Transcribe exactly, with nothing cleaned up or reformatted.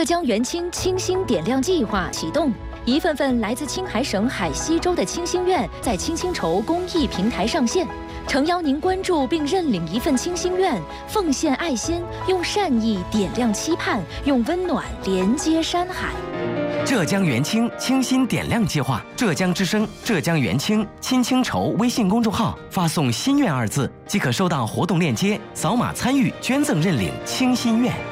浙江元清清新点亮计划启动，一份份来自青海省海西州的清心愿在青青筹公益平台上线。诚邀您关注并认领一份清心愿，奉献爱心，用善意点亮期盼，用温暖连接山海。 浙江元清清新点亮计划，浙江之声、浙江元清青青筹微信公众号发送“心愿”二字，即可收到活动链接，扫码参与捐赠认领清心愿。